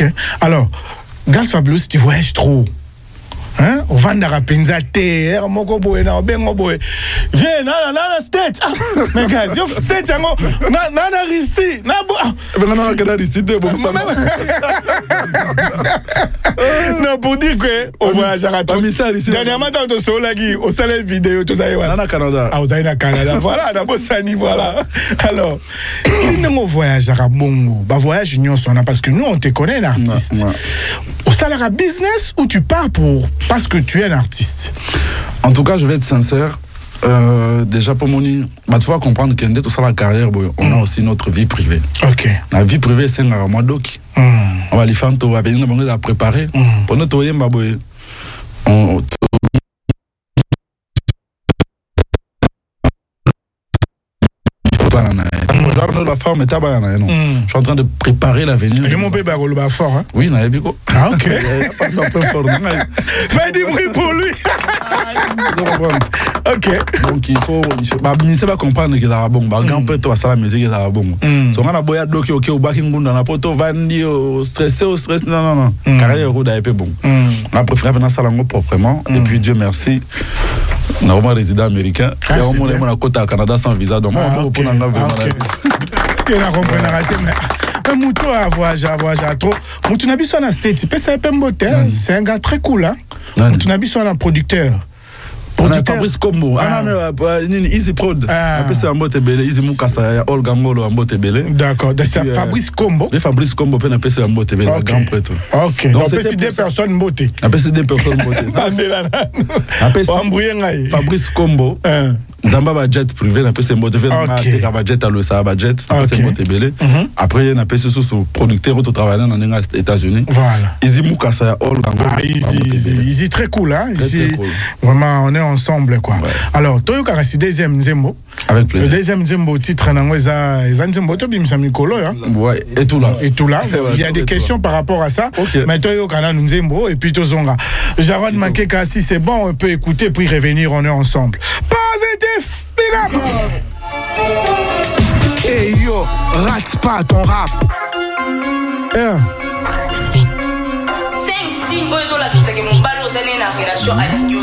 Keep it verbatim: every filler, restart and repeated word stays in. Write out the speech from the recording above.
Alors, Gas Fabulous, tu voyages trop. Hein? On va dans la penza terre, moko boy na bengo boy. Viens na na na state. Mais gars, yo state yango na na na ici, na bo. Mais non na kana ici de bon ça. Non pour dire que on voyage à trop. Dernièrement dans ton solagi, au salaire vidéo tout ça y va. Na Canada. Ah, vous allez na Canada. Voilà, na Bossani voilà. Alors, si nous voyage à bongo, bah voyage union son parce que nous on te connaît un artiste. Au salaire à business ou tu pars pour parce que tu es un artiste? En tout cas, je vais être sincère. Euh, déjà, pour mon il faut comprendre que tout ça, la carrière, boy, on mm. a aussi notre vie privée. Ok. La vie privée, c'est un mois d'oc. Mm. On va les faire, on va venir, on va préparer. Mm. Pour notre toyer, boy, on. La forme est tabac, non. Je suis en train de préparer l'avenir. Et mon bébé a le fort, hein? Oui, non, il Ah, ok. Fais du bruit pour lui. Ok. Donc il faut, il faut, bah, il faut pas comprendre que ça bon, bah, grand peu toi ça la musique ça va bon. So on a boya doki ok au backing bunda na poto vandi au stressé au stress non non non. Carrière route a été bon. On a préféré venir ça langue proprement et puis Dieu merci. On a vraiment résident américain. Et on a mon côté à Canada sans visa donc on peut prendre vraiment. Que la comprendre raté mais mais Mouto a voyagé a voyagé trop. Mouto nabi soit na state, c'est un peu beauté, c'est un gars très cool hein. Mouto nabi soit un producteur. On a Fabrice Combo. Ah non, Easy Prod. Après c'est un mot tebele, Easy Mukasa, Olga Ngolo un mot tebele. D'accord, c'est Fabrice Combo. Le Fabrice Combo peut appeler un mot tebele, grand prêtre. OK. Donc c'est deux personnes beauté. Après c'est deux personnes beauté. Après c'est Fabrice Combo. Zamba va jet privé, on a fait mot tebele, on a fait jet à l'O S A va jet, c'est mot tebele. Après on a fait ce sous producteur auto travaillant dans les États-Unis. Voilà. Easy Mukasa, Olga Ngolo. Easy, Easy très cool hein. Ici vraiment on est ensemble quoi. Ouais. Alors, Toyo Karasi deuxième Nzembo. Avec plaisir. Le deuxième Nzembo titre Nangweza Nzembo to bimisa mikolo hein. Ouais, et tout là. Et tout là. Il y a des questions par rapport à ça. Okay. Mais Toyo Kana Nzembo et puis Tozonga. Jarod Makeka si c'est bon, on peut écouter puis revenir, on est ensemble. Positif. Big up. Hey yo, rate pas ton rap. Yeah. cinq six boys là tu sais que mon ballon ça n'est la relation à l'igno.